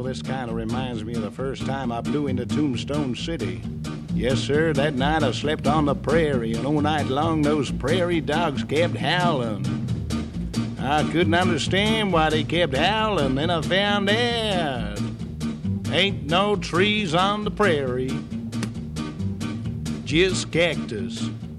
this kind of reminds me of the first time I blew into Tombstone City. Yes, sir, that night I slept on the prairie, and all night long those prairie dogs kept howling. I couldn't understand why they kept howling, then I found out. Ain't no trees on the prairie, just cactus.